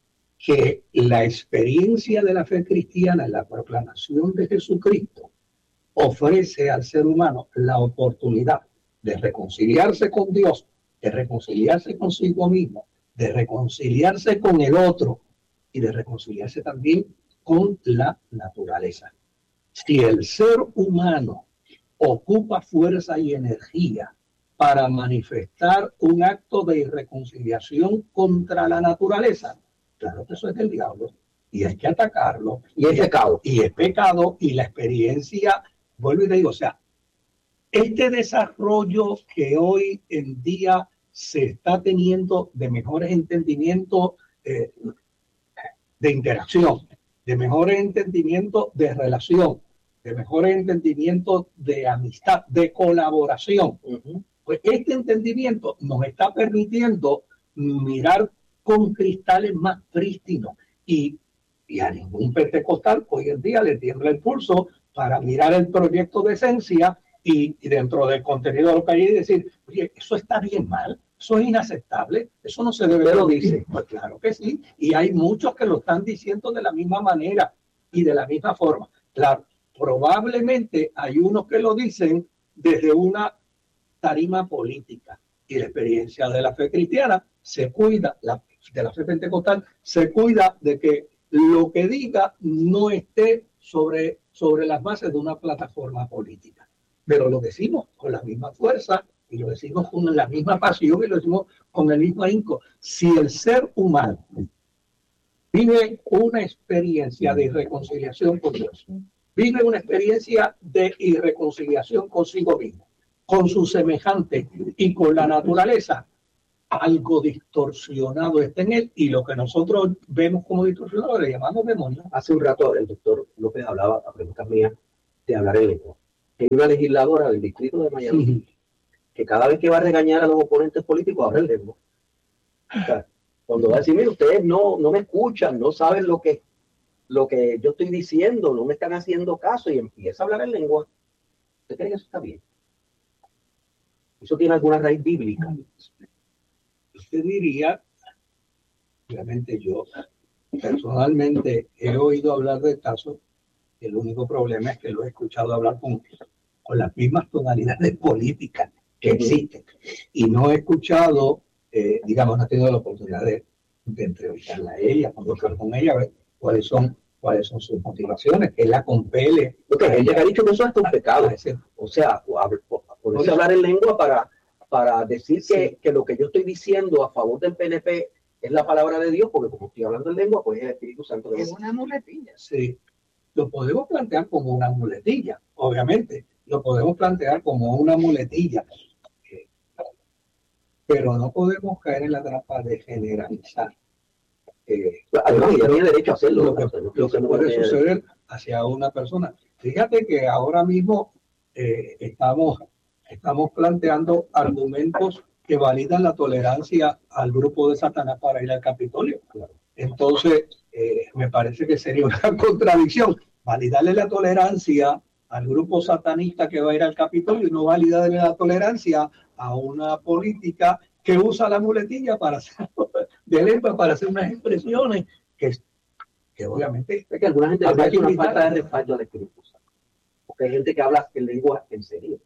Que la experiencia de la fe cristiana en la proclamación de Jesucristo ofrece al ser humano la oportunidad de reconciliarse con Dios, de reconciliarse consigo mismo, de reconciliarse con el otro y de reconciliarse también con la naturaleza. Si el ser humano ocupa fuerza y energía para manifestar un acto de irreconciliación contra la naturaleza, claro que eso es del diablo y hay que atacarlo. Y es pecado. Y es pecado y la experiencia, vuelvo y te digo, o sea, este desarrollo que hoy en día se está teniendo de mejores entendimientos eh, de interacción, de mejores entendimientos de relación, de mejores entendimientos de amistad, de colaboración. Uh-huh. Pues este entendimiento nos está permitiendo mirar con cristales más prístinos y, y a ningún pentecostal hoy en día le tiembla el pulso para mirar el proyecto de esencia y, y dentro del contenido de lo que hay decir, oye, eso está bien mal, eso es inaceptable, eso no se debe lo dice. Pues claro que sí, y hay muchos que lo están diciendo de la misma manera y de la misma forma. Claro, probablemente hay unos que lo dicen desde una tarima política y la experiencia de la fe cristiana se cuida, la, de la fe pentecostal se cuida de que lo que diga no esté sobre, sobre las bases de una plataforma política. Pero lo decimos con la misma fuerza y lo decimos con la misma pasión y lo decimos con el mismo ahínco. Si el ser humano vive una experiencia de reconciliación con Dios, vive una experiencia de irreconciliación consigo mismo, con su semejante y con la naturaleza. Algo distorsionado está en él, y lo que nosotros vemos como distorsionado le llamamos demonio. Hace un rato el doctor López hablaba, a preguntas mías, de hablar en lengua. Hay una legisladora del distrito de Miami Sí. que cada vez que va a regañar a los oponentes políticos habla en lengua. O sea, cuando va a decir, mire, ustedes no, no me escuchan, no saben lo que, lo que yo estoy diciendo, no me están haciendo caso, y empieza a hablar en lengua. ¿Usted cree que eso está bien? ¿Eso tiene alguna raíz bíblica? Usted diría, obviamente yo personalmente he oído hablar de casos, y el único problema es que lo he escuchado hablar con, con las mismas tonalidades políticas que existen, y no he escuchado, eh, digamos, no he tenido la oportunidad de, de entrevistarla a ella, conversar con ella, a ver cuáles son, cuáles son sus motivaciones, que la compele. Porque ella ha dicho que eso es un pecado. ese- O sea, ponerse a hablar en lengua para, para decir que, Sí. que lo que yo estoy diciendo a favor del P N P es la palabra de Dios, porque como estoy hablando en lengua, pues es el Espíritu Santo. Es una muletilla. Sí, lo podemos plantear como una muletilla, obviamente, lo podemos plantear como una muletilla, eh, pero no podemos caer en la trampa de generalizar. Eh, Además, ella tiene derecho a hacerlo. lo que, ¿no? lo que puede suceder hacia una persona. Fíjate que ahora mismo eh, estamos, estamos planteando argumentos que validan la tolerancia al grupo de Satanás para ir al Capitolio. Entonces, eh, me parece que sería una contradicción validarle la tolerancia al grupo satanista que va a ir al Capitolio y no validarle la tolerancia a una política que usa la muletilla para hacer de lengua, para hacer unas expresiones que, que obviamente Es que a alguna gente le habrá parece que una invitar. falta de respaldo al Espíritu Santo. Porque hay gente que habla en lengua en serio.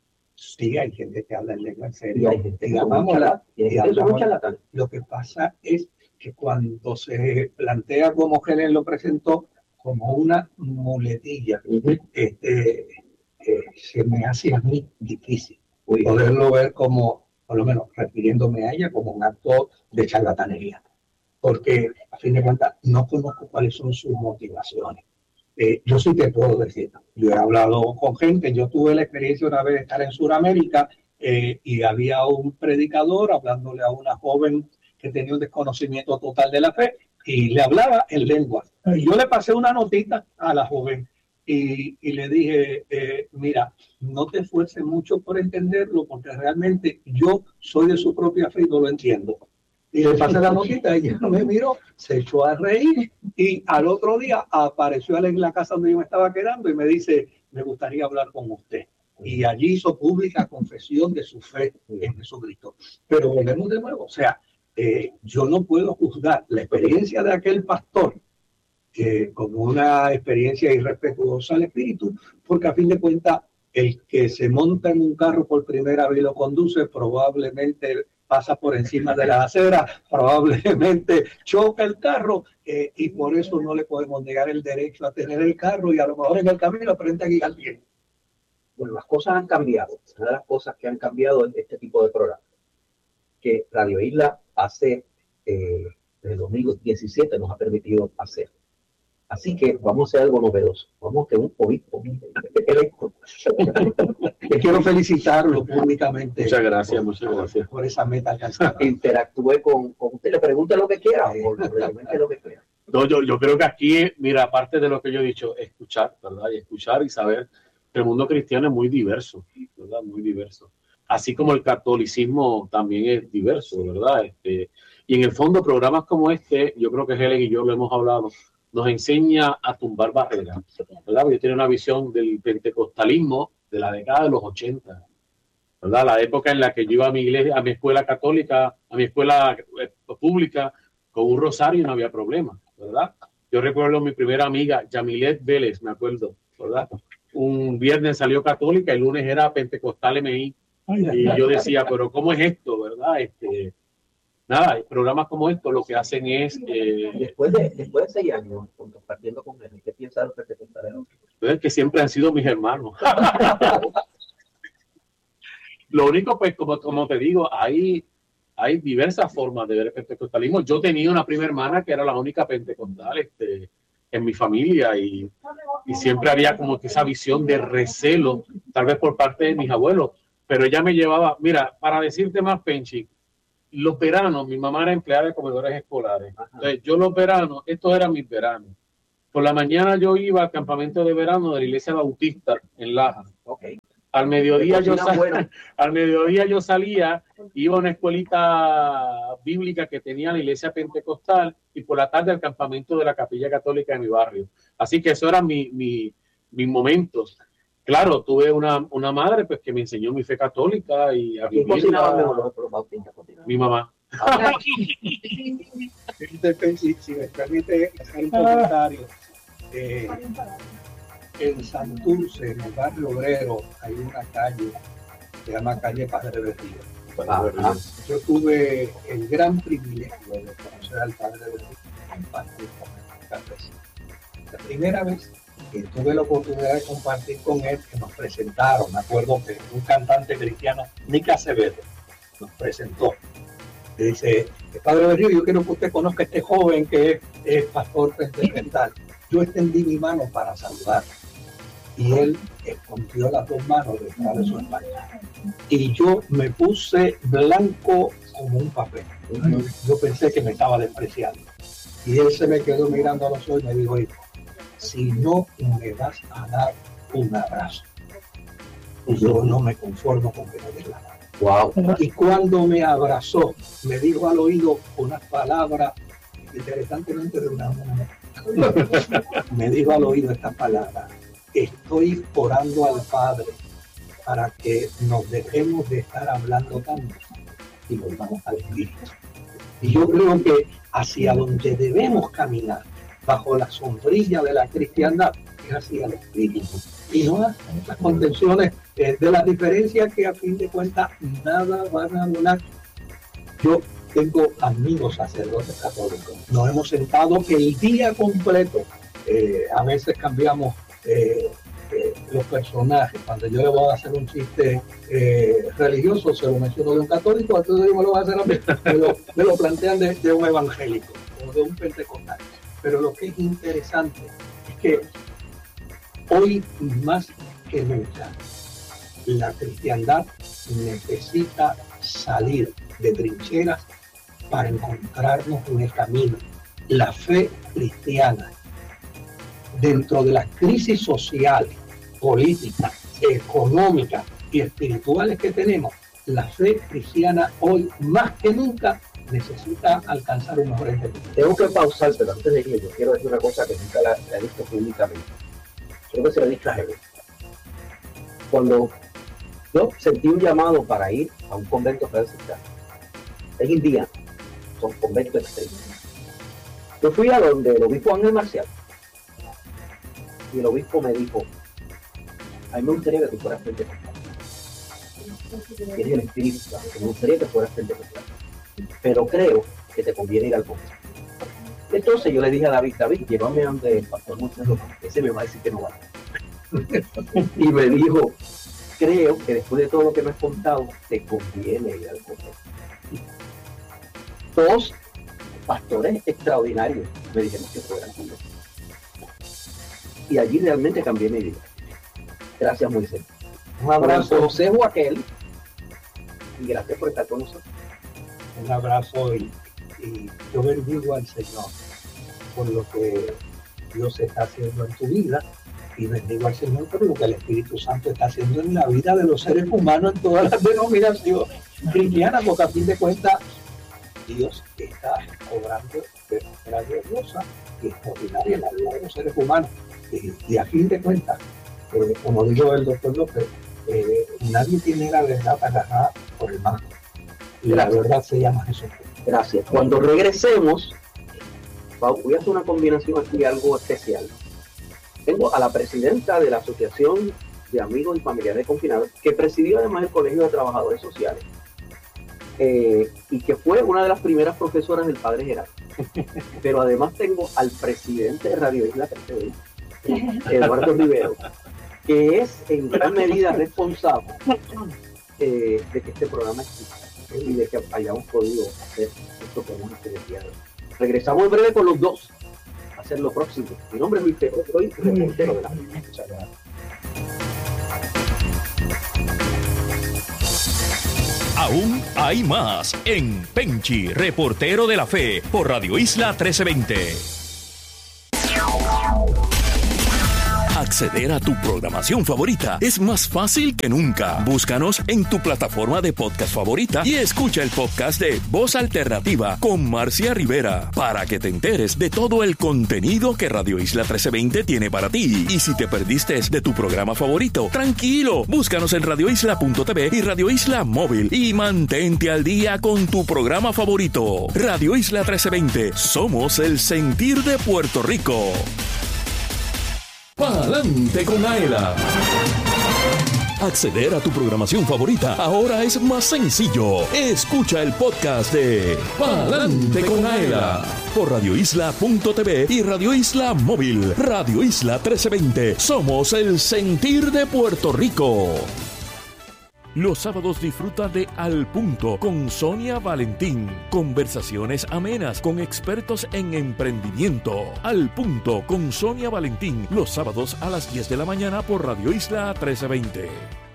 sí hay gente que habla en lengua en Y serio. hay gente que Y son llamámosla- mucha la- y hay y gente que son hablamos- mucha la- Lo que pasa es que cuando se plantea como Helen lo presentó como una muletilla, este, eh, se me hace a mí difícil Uy, poderlo ver como, por lo menos refiriéndome a ella, como un acto de charlatanería. Porque a fin de cuentas no conozco cuáles son sus motivaciones. Eh, yo sí te puedo decir, yo he hablado con gente, yo tuve la experiencia una vez de estar en Sudamérica eh, y había un predicador hablándole a una joven que tenía un desconocimiento total de la fe y le hablaba en lengua. Y yo le pasé una notita a la joven y, y le dije, eh, mira, no te esfuerces mucho por entenderlo porque realmente yo soy de su propia fe y no lo entiendo. Y le pasé la notita, ella me miró, se echó a reír y al otro día apareció en la casa donde yo me estaba quedando y me dice, me gustaría hablar con usted. Y allí hizo pública confesión de su fe en Jesucristo. Pero volvemos de nuevo, o sea, eh, yo no puedo juzgar la experiencia de aquel pastor eh, como una experiencia irrespetuosa al espíritu, porque a fin de cuentas el que se monta en un carro por primera vez y lo conduce probablemente pasa por encima de la acera, probablemente choca el carro eh, y por eso no le podemos negar el derecho a tener el carro y a lo mejor en el camino aprende a guiar bien. Bueno, las cosas han cambiado. Una de las cosas que han cambiado es este tipo de programas. Que Radio Isla hace, eh, desde dos mil diecisiete nos ha permitido hacer. Así que vamos a hacer algo novedoso. Vamos a tener un obispo electo. Que quiero felicitarlo públicamente. Muchas gracias, muchas gracias. Por esa meta alcanzada. Interactúe con, con usted, le pregunte lo que quiera o le comente lo que quiera. No, yo, yo creo que aquí, mira, aparte de lo que yo he dicho, escuchar, ¿verdad? Y escuchar y saber que el mundo cristiano es muy diverso, ¿verdad? Muy diverso. Así como el catolicismo también es diverso, ¿verdad? Este, y en el fondo, programas como este, yo creo que Helen y yo lo hemos hablado, nos enseña a tumbar barreras, ¿verdad? Yo tengo una visión del pentecostalismo de la década de los ochenta, ¿verdad? La época en la que yo iba a mi iglesia, a mi escuela católica, a mi escuela eh, pública, con un rosario y no había problema, ¿verdad? Yo recuerdo a mi primera amiga, Yamilet Vélez, me acuerdo, ¿verdad? Un viernes salió católica, el lunes era pentecostal M I. Y yo decía, pero ¿cómo es esto, verdad? Este, nada, programas como estos lo que hacen es... Eh, Después de, después de seis años compartiendo con él, ¿qué piensa de los pentecostales? que siempre han sido mis hermanos. Lo único, pues, como, como te digo, hay, hay diversas formas de ver el pentecostalismo. Yo tenía una prima hermana que era la única pentecostal, este, en mi familia y, y siempre había como que esa visión de recelo, tal vez por parte de mis abuelos, pero ella me llevaba, mira, para decirte más, Penchi, los veranos, mi mamá era empleada de comedores escolares, entonces yo los veranos, estos eran mis veranos, por la mañana yo iba al campamento de verano de la iglesia bautista en Laja. Okay. Al mediodía, yo sal... bueno. Al mediodía yo salía, iba a una escuelita bíblica que tenía la iglesia pentecostal y por la tarde al campamento de la capilla católica de mi barrio. Así que eso eran mi, mi, mis momentos. Claro, tuve una, una madre pues que me enseñó mi fe católica y a vivir la... Mi mamá. Si, si me permite hacer un comentario. Eh, en Santurce, en el barrio obrero, hay una calle, se llama calle Padre Berrío. Ah, yo tuve el gran privilegio de conocer al Padre Berrío y compartir con él. La primera vez que tuve la oportunidad de compartir con él, que nos presentaron, me acuerdo que un cantante cristiano, Nick Acevedo, nos presentó. Y dice, Padre Berrío, yo quiero que usted conozca a este joven que es, es pastor pentecostal. Yo extendí mi mano para saludar. Y él escondió las dos manos detrás de su espalda. Y yo me puse blanco como un papel. Yo pensé que me estaba despreciando. Y él se me quedó mirando a los ojos y me dijo, hijo, si no me vas a dar un abrazo, yo no me conformo con que me des la mano. Wow. Y cuando me abrazó, me dijo al oído unas palabras, interesantemente de una mujer. Me dijo al oído estas palabras: estoy orando al Padre para que nos dejemos de estar hablando tanto y volvamos al Espíritu. Y yo creo que hacia donde debemos caminar, bajo la sombrilla de la cristiandad, es hacia el Espíritu. Y no las contenciones eh, de las diferencias que a fin de cuentas nada van a donar. Yo tengo amigos sacerdotes católicos. Nos hemos sentado el día completo. Eh, a veces cambiamos eh, eh, los personajes. Cuando yo le voy a hacer un chiste eh, religioso, se lo menciono de un católico, entonces yo me lo voy a hacer a mí. Me lo, me lo plantean de, de un evangélico o de un pentecostal. Pero lo que es interesante es que hoy más que nunca la cristiandad necesita salir de trincheras para encontrarnos en el camino. La fe cristiana, dentro de las crisis sociales, políticas, económicas y espirituales que tenemos, la fe cristiana hoy más que nunca necesita alcanzar un mejor entendimiento. Tengo que pausar, pero antes de ir, yo quiero decir una cosa que nunca la, la he visto públicamente. Creo que se lo he dicho a Jerez. Cuando yo sentí un llamado para ir a un convento franciscano, es indiano, son conventos extremos. Yo fui a donde el obispo Ángel Marcial, y el obispo me dijo: a mí me gustaría que tú fueras pentecostal. Tienes el Espíritu Santo, me gustaría que fueras pentecostal, pero creo que te conviene ir al convento. Entonces yo le dije a David, David, llévame ante el pastor Monseñor, ese me va a decir que no va. Y me dijo, creo que después de todo lo que me has contado, te conviene ir al convento. Dos pastores extraordinarios me dijeron que fueran conmigo. Y allí realmente cambié mi vida. Gracias, Moisés. Un abrazo, José Joaquín, y gracias por estar con nosotros. Un abrazo y, y yo bendigo al Señor por lo que Dios está haciendo en tu vida, y bendigo al Señor por lo que el Espíritu Santo está haciendo en la vida de los seres humanos en todas las denominaciones cristianas, porque a fin de cuentas Dios está obrando de manera gloriosa y extraordinaria en la vida de los seres humanos. Y, y a fin de cuentas, eh, como dijo el doctor López, eh, nadie tiene la verdad agarrada por el mango. Y la verdad se llama Jesús. Gracias. Cuando regresemos, voy a hacer una combinación aquí, algo especial. Tengo a la presidenta de la Asociación de Amigos y Familiares Confinados, que presidió además el Colegio de Trabajadores Sociales, eh, y que fue una de las primeras profesoras del Padre Gerardo. Pero además tengo al presidente de Radio Isla T V, Eduardo Rivero, que es en gran medida responsable eh, de que este programa exista y de que hayamos podido hacer esto que hemos hecho el día de hoy. Regresamos en breve con los dos. Así ser lo próximo. Mi nombre es Luis Pérez, soy reportero de la Fe. Muchas gracias. Aún hay más en Penchi, reportero de la Fe, por Radio Isla trece veinte. Acceder a tu programación favorita es más fácil que nunca. Búscanos en tu plataforma de podcast favorita y escucha el podcast de Voz Alternativa con Marcia Rivera para que te enteres de todo el contenido que Radio Isla trece veinte tiene para ti. Y si te perdiste de tu programa favorito, tranquilo, búscanos en radio isla punto t v y Radio Isla Móvil y mantente al día con tu programa favorito. Radio Isla trece veinte, somos el sentir de Puerto Rico. Pa'lante con Aela. Acceder a tu programación favorita ahora es más sencillo. Escucha el podcast de Pa'lante con Aela por radio isla punto t v y Radio Isla Móvil. Radio Isla trece veinte. Somos el sentir de Puerto Rico. Los sábados disfruta de Al Punto con Sonia Valentín. Conversaciones amenas con expertos en emprendimiento. Al Punto con Sonia Valentín. Los sábados a las diez de la mañana por Radio Isla trece veinte.